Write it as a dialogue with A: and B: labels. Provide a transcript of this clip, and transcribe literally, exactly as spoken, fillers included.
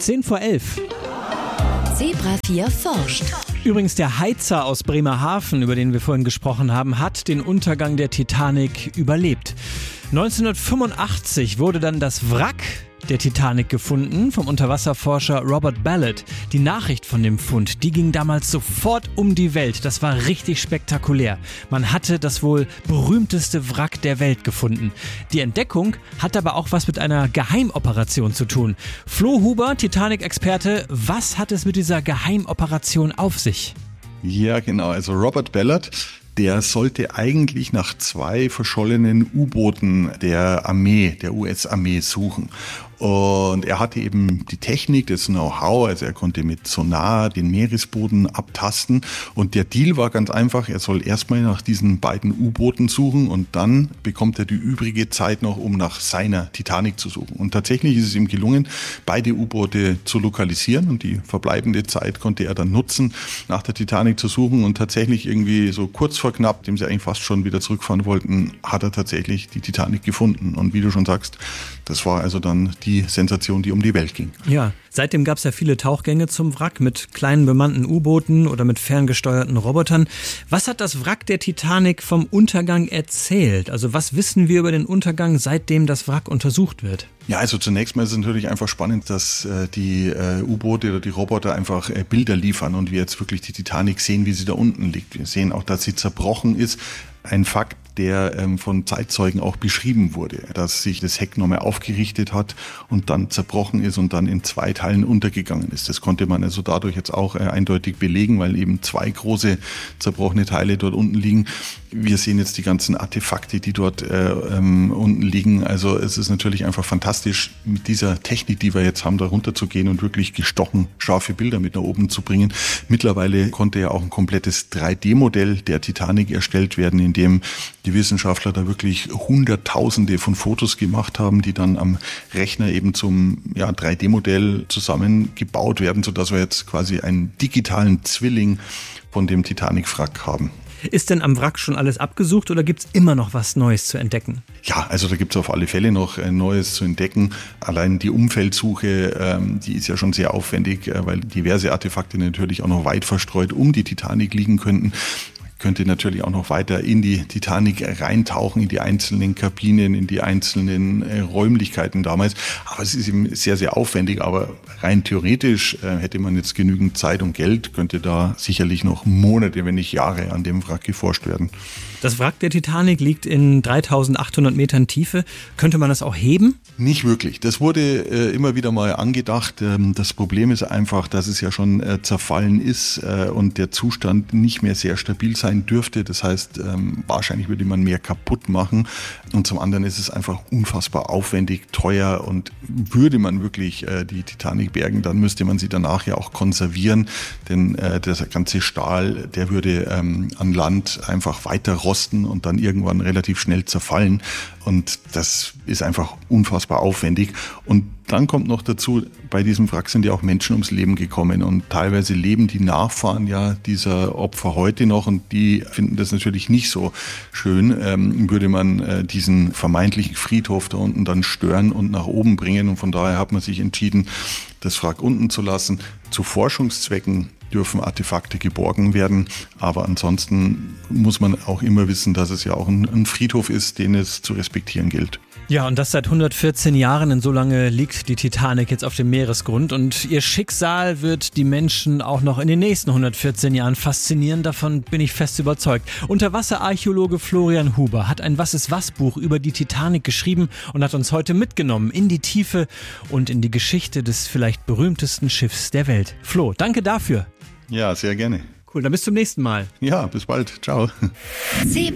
A: zehn vor elf.
B: Zebra vier forscht.
A: Übrigens, der Heizer aus Bremerhaven, über den wir vorhin gesprochen haben, hat den Untergang der Titanic überlebt. neunzehnhundertfünfundachtzig wurde dann das Wrack der Titanic gefunden vom Unterwasserforscher Robert Ballard. Die Nachricht von dem Fund, die ging damals sofort um die Welt. Das war richtig spektakulär. Man hatte das wohl berühmteste Wrack der Welt gefunden. Die Entdeckung hat aber auch was mit einer Geheimoperation zu tun. Flo Huber, Titanic-Experte, was hat es mit dieser Geheimoperation auf sich?
C: Ja, genau. Also Robert Ballard, der sollte eigentlich nach zwei verschollenen U-Booten der Armee, der U S-Armee suchen. Und er hatte eben die Technik, das Know-how, also er konnte mit Sonar den Meeresboden abtasten. Und der Deal war ganz einfach, er soll erstmal nach diesen beiden U-Booten suchen und dann bekommt er die übrige Zeit noch, um nach seiner Titanic zu suchen. Und tatsächlich ist es ihm gelungen, beide U-Boote zu lokalisieren und die verbleibende Zeit konnte er dann nutzen, nach der Titanic zu suchen. Und tatsächlich irgendwie so kurz vor knapp, dem sie eigentlich fast schon wieder zurückfahren wollten, hat er tatsächlich die Titanic gefunden. Und wie du schon sagst, das war also dann die Sensation, die um die Welt ging.
A: Ja, seitdem gab es ja viele Tauchgänge zum Wrack mit kleinen bemannten U-Booten oder mit ferngesteuerten Robotern. Was hat das Wrack der Titanic vom Untergang erzählt? Also was wissen wir über den Untergang, seitdem das Wrack untersucht wird?
C: Ja, also zunächst mal ist es natürlich einfach spannend, dass äh, die äh, U-Boote oder die Roboter einfach äh, Bilder liefern und wir jetzt wirklich die Titanic sehen, wie sie da unten liegt. Wir sehen auch, dass sie zerbrochen ist. Ein Fakt, der ähm, von Zeitzeugen auch beschrieben wurde, dass sich das Heck nochmal aufgerichtet hat und dann zerbrochen ist und dann in zwei Teilen untergegangen ist. Das konnte man also dadurch jetzt auch äh, eindeutig belegen, weil eben zwei große zerbrochene Teile dort unten liegen. Wir sehen jetzt die ganzen Artefakte, die dort äh, ähm, unten liegen. Also es ist natürlich einfach fantastisch, mit dieser Technik, die wir jetzt haben, da runterzugehen und wirklich gestochen scharfe Bilder mit nach oben zu bringen. Mittlerweile konnte ja auch ein komplettes drei D Modell der Titanic erstellt werden, in dem die Wissenschaftler da wirklich Hunderttausende von Fotos gemacht haben, die dann am Rechner eben zum ja, drei D Modell zusammengebaut werden, sodass wir jetzt quasi einen digitalen Zwilling von dem Titanic-Wrack haben.
A: Ist denn am Wrack schon alles abgesucht oder gibt es immer noch was Neues zu entdecken?
C: Ja, also da gibt es auf alle Fälle noch Neues zu entdecken. Allein die Umfeldsuche, ähm, die ist ja schon sehr aufwendig, äh, weil diverse Artefakte natürlich auch noch weit verstreut um die Titanic liegen könnten. Könnte natürlich auch noch weiter in die Titanic reintauchen, in die einzelnen Kabinen, in die einzelnen äh, Räumlichkeiten damals. Aber es ist eben sehr, sehr aufwendig. Aber rein theoretisch äh, hätte man jetzt genügend Zeit und Geld, könnte da sicherlich noch Monate, wenn nicht Jahre an dem Wrack geforscht werden.
A: Das Wrack der Titanic liegt in dreitausendachthundert Metern Tiefe. Könnte man das auch heben?
C: Nicht wirklich. Das wurde äh, immer wieder mal angedacht. Ähm, das Problem ist einfach, dass es ja schon äh, zerfallen ist äh, und der Zustand nicht mehr sehr stabil sein dürfte. Das heißt, ähm, wahrscheinlich würde man mehr kaputt machen. Und zum anderen ist es einfach unfassbar aufwendig, teuer und würde man wirklich äh, die Titanic bergen, dann müsste man sie danach ja auch konservieren, denn äh, der ganze Stahl, der würde ähm, an Land einfach weiter rosten und dann irgendwann relativ schnell zerfallen. Und das ist einfach unfassbar aufwendig. Und dann kommt noch dazu, bei diesem Wrack sind ja auch Menschen ums Leben gekommen und teilweise leben die Nachfahren ja dieser Opfer heute noch und die finden das natürlich nicht so schön. Ähm, würde man äh, diesen vermeintlichen Friedhof da unten dann stören und nach oben bringen und von daher hat man sich entschieden, das Wrack unten zu lassen. Zu Forschungszwecken dürfen Artefakte geborgen werden, aber ansonsten muss man auch immer wissen, dass es ja auch ein, ein Friedhof ist, den es zu respektieren gilt.
A: Ja, und das seit hundertvierzehn Jahren, denn so lange liegt die Titanic jetzt auf dem Meeresgrund und ihr Schicksal wird die Menschen auch noch in den nächsten hundertvierzehn Jahren faszinieren, davon bin ich fest überzeugt. Unterwasserarchäologe Florian Huber hat ein Was-ist-was-Buch über die Titanic geschrieben und hat uns heute mitgenommen in die Tiefe und in die Geschichte des vielleicht berühmtesten Schiffs der Welt. Flo, danke dafür.
C: Ja, sehr gerne.
A: Cool, dann bis zum nächsten Mal.
C: Ja, bis bald. Ciao.